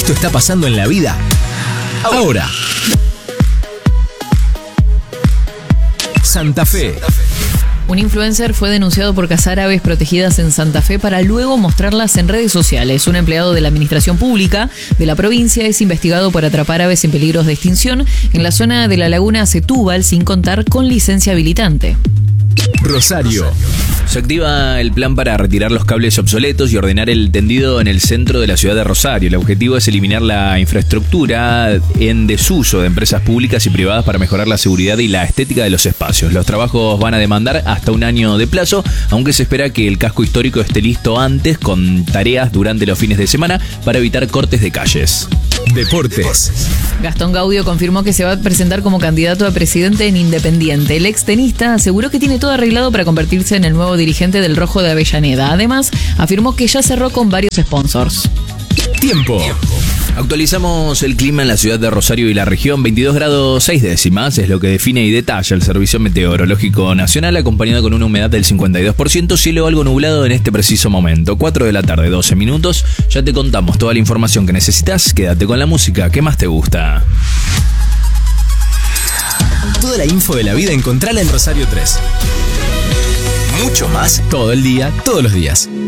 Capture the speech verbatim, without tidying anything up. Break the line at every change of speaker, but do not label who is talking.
Esto está pasando en la vida ahora. Santa Fe.
Un influencer fue denunciado por cazar aves protegidas en Santa Fe para luego mostrarlas en redes sociales. Un empleado de la administración pública de la provincia es investigado por atrapar aves en peligros de extinción en la zona de la laguna Setúbal sin contar con licencia habilitante.
Rosario.
Se activa el plan para retirar los cables obsoletos y ordenar el tendido en el centro de la ciudad de Rosario. El objetivo es eliminar la infraestructura en desuso de empresas públicas y privadas para mejorar la seguridad y la estética de los espacios. Los trabajos van a demandar hasta un año de plazo, aunque se espera que el casco histórico esté listo antes, con tareas durante los fines de semana para evitar cortes de calles.
Deportes.
Gastón Gaudio confirmó que se va a presentar como candidato a presidente en Independiente. El extenista aseguró que tiene todo arreglado para convertirse en el nuevo dirigente del Rojo de Avellaneda. Además, afirmó que ya cerró con varios sponsors.
Tiempo.
Actualizamos el clima en la ciudad de Rosario y la región. veintidós grados seis décimas es lo que define y detalla el Servicio Meteorológico Nacional, acompañado con una humedad del cincuenta y dos por ciento, cielo algo nublado en este preciso momento. cuatro de la tarde, doce minutos. Ya te contamos toda la información que necesitas. Quédate con la música que más te gusta.
Toda la info de la vida encontrala en Rosario tres. Mucho más todo el día, todos los días.